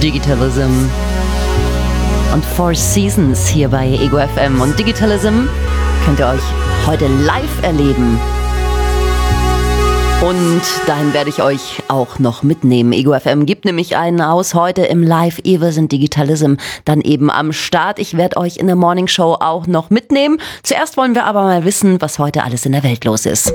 Digitalism und Four Seasons hier bei Ego FM. Und Digitalism könnt ihr euch heute live erleben. Und dahin werde ich euch auch noch mitnehmen. Ego FM gibt nämlich einen aus heute im Live. Wir sind Digitalism dann eben am Start. Ich werde euch in der Morning Show auch noch mitnehmen. Zuerst wollen wir aber mal wissen, was heute alles in der Welt los ist.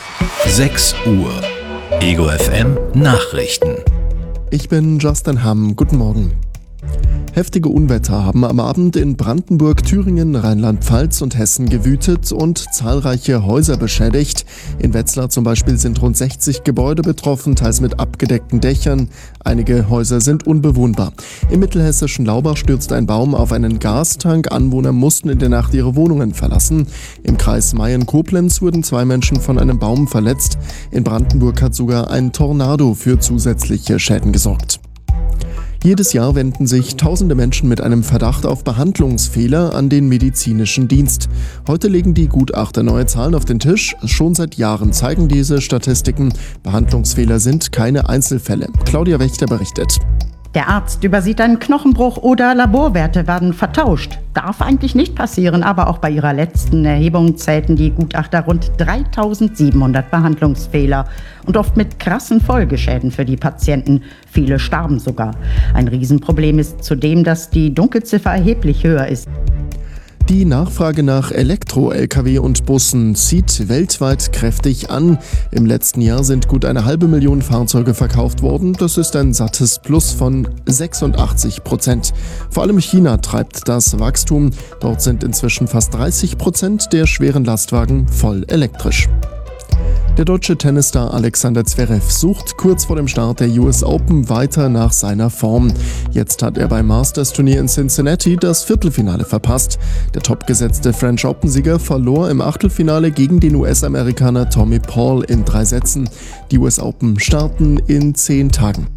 6 Uhr. Ego FM Nachrichten. Ich bin Justin Hamm. Guten Morgen. Heftige Unwetter haben am Abend in Brandenburg, Thüringen, Rheinland-Pfalz und Hessen gewütet und zahlreiche Häuser beschädigt. In Wetzlar zum Beispiel sind rund 60 Gebäude betroffen, teils mit abgedeckten Dächern. Einige Häuser sind unbewohnbar. Im mittelhessischen Laubach stürzte ein Baum auf einen Gastank. Anwohner mussten in der Nacht ihre Wohnungen verlassen. Im Kreis Mayen-Koblenz wurden 2 Menschen von einem Baum verletzt. In Brandenburg hat sogar ein Tornado für zusätzliche Schäden gesorgt. Jedes Jahr wenden sich tausende Menschen mit einem Verdacht auf Behandlungsfehler an den medizinischen Dienst. Heute legen die Gutachter neue Zahlen auf den Tisch. Schon seit Jahren zeigen diese Statistiken, Behandlungsfehler sind keine Einzelfälle. Claudia Wächter berichtet. Der Arzt übersieht einen Knochenbruch oder Laborwerte werden vertauscht. Darf eigentlich nicht passieren, aber auch bei ihrer letzten Erhebung zählten die Gutachter rund 3700 Behandlungsfehler und oft mit krassen Folgeschäden für die Patienten. Viele starben sogar. Ein Riesenproblem ist zudem, dass die Dunkelziffer erheblich höher ist. Die Nachfrage nach Elektro-Lkw und Bussen zieht weltweit kräftig an. Im letzten Jahr sind gut 500.000 Fahrzeuge verkauft worden. Das ist ein sattes Plus von 86%. Vor allem China treibt das Wachstum. Dort sind inzwischen fast 30% der schweren Lastwagen voll elektrisch. Der deutsche Tennisstar Alexander Zverev sucht kurz vor dem Start der US Open weiter nach seiner Form. Jetzt hat er beim Masters-Turnier in Cincinnati das Viertelfinale verpasst. Der topgesetzte French Open-Sieger verlor im Achtelfinale gegen den US-Amerikaner Tommy Paul in 3 Sätzen. Die US Open starten in 10 Tagen.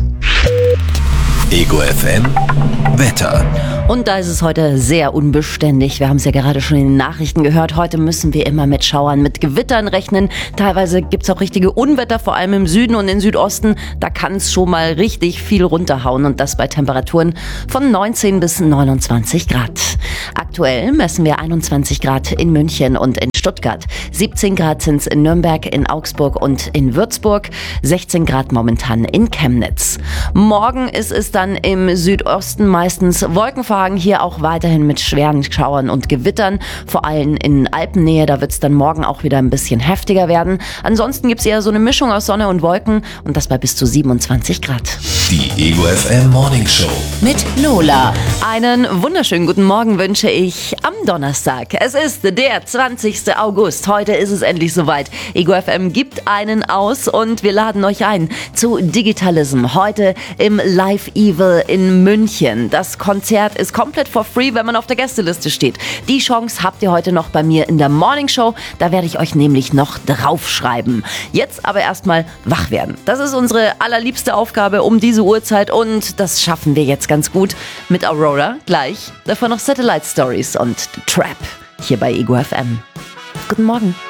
Ego FM Wetter. Und da ist es heute sehr unbeständig. Wir haben es ja gerade schon in den Nachrichten gehört. Heute müssen wir immer mit Schauern, mit Gewittern rechnen. Teilweise gibt es auch richtige Unwetter, vor allem im Süden und im Südosten. Da kann es schon mal richtig viel runterhauen und das bei Temperaturen von 19 bis 29 Grad. Aktuell messen wir 21 Grad in München und in Stuttgart. 17 Grad sind es in Nürnberg, in Augsburg und in Würzburg. 16 Grad momentan in Chemnitz. Morgen ist es dann im Südosten meistens wolkenverhangen. Hier auch weiterhin mit schweren Schauern und Gewittern. Vor allem in Alpennähe, da wird es dann morgen auch wieder ein bisschen heftiger werden. Ansonsten gibt es eher so eine Mischung aus Sonne und Wolken und das bei bis zu 27 Grad. Die Ego FM Morning Show Mit Lola. Einen wunderschönen guten Morgen wünsche ich am Donnerstag. Es ist der 20. August. Heute ist es endlich soweit. Ego FM gibt einen aus und wir laden euch ein zu Digitalism. Heute im Live Evil in München. Das Konzert ist komplett for free, wenn man auf der Gästeliste steht. Die Chance habt ihr heute noch bei mir in der Morning Show. Da werde ich euch nämlich noch draufschreiben. Jetzt aber erstmal wach werden. Das ist unsere allerliebste Aufgabe um diese Uhrzeit und das schaffen wir jetzt ganz gut mit Aurora gleich. Davon noch Satellite Stories und Trap hier bei Ego FM. Guten Morgen.